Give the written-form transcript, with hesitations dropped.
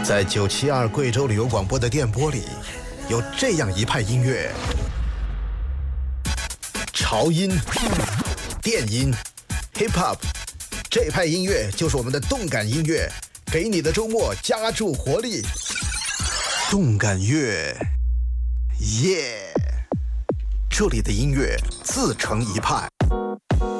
在972贵州旅游广播的电波里，有这样一派音乐：潮音、电音、hip hop， 这派音乐就是我们的动感音乐，给你的周末加注活力。动感乐，耶！这里的音乐自成一派。